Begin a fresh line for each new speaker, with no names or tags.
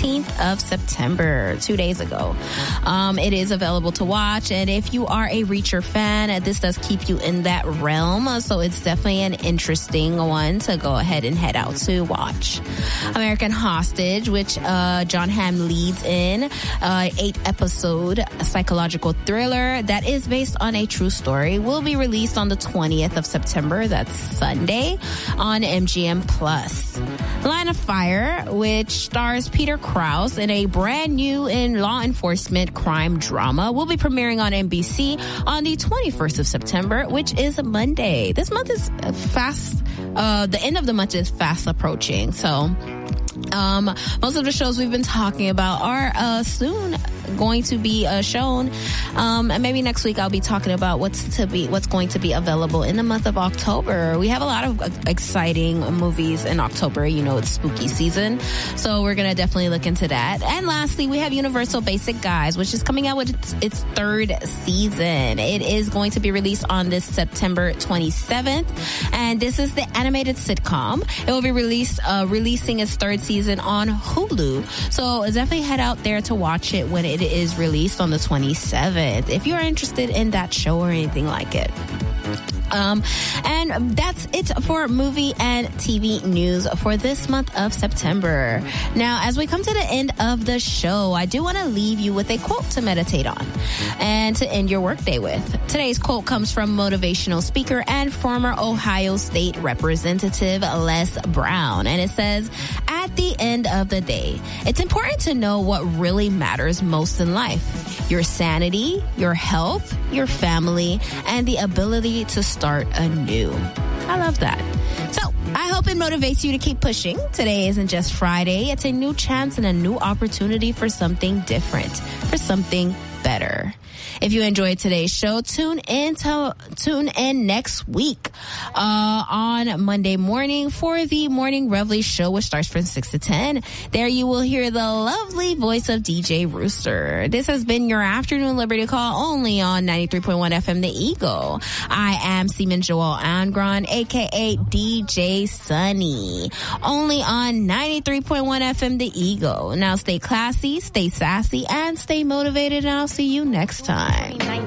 16th of September, 2 days ago. It is available to watch, and if you are a Reacher fan, this does keep you in that realm, so it's definitely an interesting one to go ahead and head out to watch. American Hostage, which John Hamm leads in, 8-episode psychological thriller that is based on a true story, will be released on the 20th of September. That's Sunday on MGM Plus. Line of Fire, which stars Peter Krause in a brand new law enforcement crime drama, will be premiering on NBC on the 21st of September, which is a Monday. This month is fast. The end of the month is fast approaching. So most of the shows we've been talking about are soon going to be shown, and maybe next week I'll be talking about what's going to be available in the month of October. We have a lot of exciting movies in October. You know, it's spooky season, so we're gonna definitely look into that. And lastly, we have Universal Basic Guys, which is coming out with its third season. It is going to be released on this September 27th, and this is the animated sitcom. It will be releasing its third season on Hulu, so definitely head out there to watch it when it is released on the 27th if you're interested in that show or anything like it. And that's it for movie and TV news for this month of September. Now, as we come to the end of the show, I do want to leave you with a quote to meditate on and to end your workday with. Today's quote comes from motivational speaker and former Ohio State Representative Les Brown, and it says, "At the end of the day, it's important to know what really matters most in life. Your sanity, your health, your family, and the ability to start anew." I love that. So I hope it motivates you to keep pushing. Today isn't just Friday. It's a new chance and a new opportunity for something different, for something better. If you enjoyed today's show, tune in next week on Monday morning for the Morning Reveille show, which starts from 6 to 10. There you will hear the lovely voice of DJ Rooster. This has been your Afternoon Liberty Call, only on 93.1 FM The Eagle. I am Seaman Joel Angron, a.k.a. DJ Sunny, only on 93.1 FM The Eagle. Now stay classy, stay sassy, and stay motivated, and I'll see you next time.